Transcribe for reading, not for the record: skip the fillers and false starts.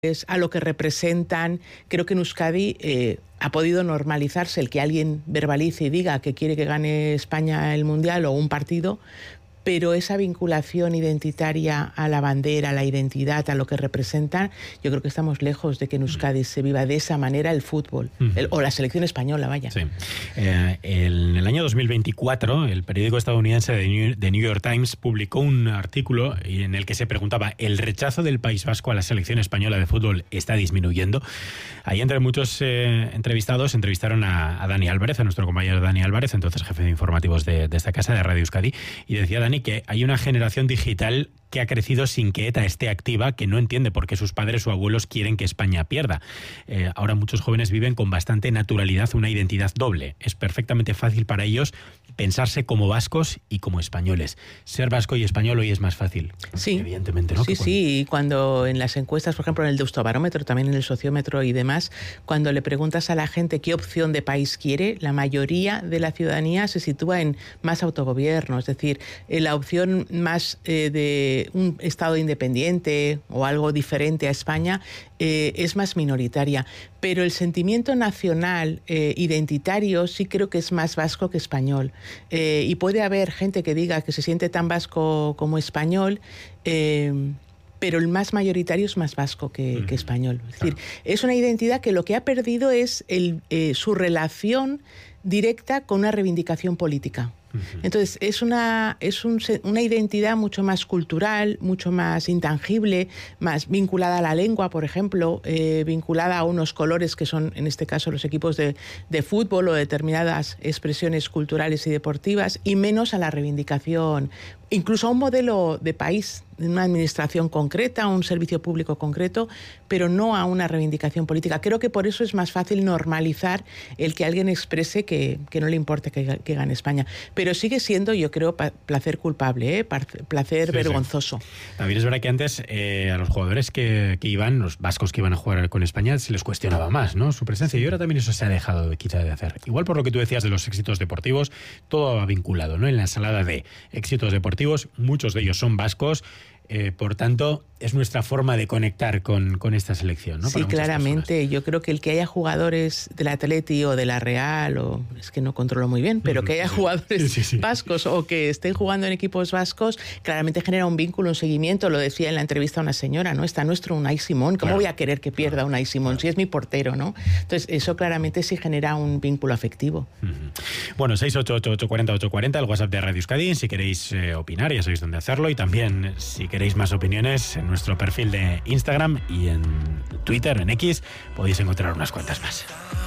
a lo que representan. Creo que en Euskadi ha podido normalizarse el que alguien verbalice y diga que quiere que gane España el Mundial o un partido, pero esa vinculación identitaria a la bandera, a la identidad, a lo que representan, yo creo que estamos lejos de que en Euskadi se viva de esa manera el fútbol, o la selección española, vaya. Sí. En el año 2024, el periódico estadounidense The New York Times publicó un artículo en el que se preguntaba: ¿el rechazo del País Vasco a la selección española de fútbol está disminuyendo? Ahí, entre muchos entrevistados, entrevistaron a Dani Álvarez, a nuestro compañero Dani Álvarez, entonces jefe de informativos de esta casa de Radio Euskadi, y decía Dani que hay una generación digital que ha crecido sin que ETA esté activa, que no entiende por qué sus padres o abuelos quieren que España pierda. Ahora muchos jóvenes viven con bastante naturalidad una identidad doble. Es perfectamente fácil para ellos pensarse como vascos y como españoles. Ser vasco y español hoy es más fácil. Sí, evidentemente, ¿no? Sí, y cuando en las encuestas, por ejemplo en el Deustobarómetro, también en el sociómetro y demás, cuando le preguntas a la gente qué opción de país quiere, la mayoría de la ciudadanía se sitúa en más autogobierno, es decir, la opción más de un Estado independiente o algo diferente a España es más minoritaria. Pero el sentimiento nacional identitario sí creo que es más vasco que español. Y puede haber gente que diga que se siente tan vasco como español, pero el más mayoritario es más vasco que español. Es decir, es una identidad que lo que ha perdido es su relación directa con una reivindicación política. Entonces, es una identidad mucho más cultural, mucho más intangible, más vinculada a la lengua, por ejemplo, vinculada a unos colores que son, en este caso, los equipos de fútbol o determinadas expresiones culturales y deportivas, y menos a la reivindicación, incluso a un modelo de país, una administración concreta, un servicio público concreto, pero no a una reivindicación política. Creo que por eso es más fácil normalizar el que alguien exprese que no le importe que gane España. Pero sigue siendo, yo creo, placer culpable, placer vergonzoso. Sí. También es verdad que antes a los jugadores que iban, los vascos que iban a jugar con España, se les cuestionaba más, ¿no?, su presencia. Y ahora también eso se ha dejado quizá de hacer. Igual por lo que tú decías de los éxitos deportivos, todo va vinculado, ¿no? En la ensalada de éxitos deportivos, muchos de ellos son vascos. Por tanto, es nuestra forma de conectar con esta selección, ¿no? Sí, claramente. Personas. Yo creo que el que haya jugadores del Atleti o de la Real, o es que no controlo muy bien, pero que haya jugadores vascos o que estén jugando en equipos vascos, claramente genera un vínculo, un seguimiento. Lo decía en la entrevista una señora, ¿no? Está nuestro Unai Simón. ¿Cómo voy a querer que pierda Unai Simón si es mi portero, ¿no? Entonces, eso claramente sí genera un vínculo afectivo. Bueno, 688-840-840, el WhatsApp de Radio Euskadi, si queréis opinar, ya sabéis dónde hacerlo, y también, si queréis más opiniones, en nuestro perfil de Instagram y en Twitter, en X, podéis encontrar unas cuantas más.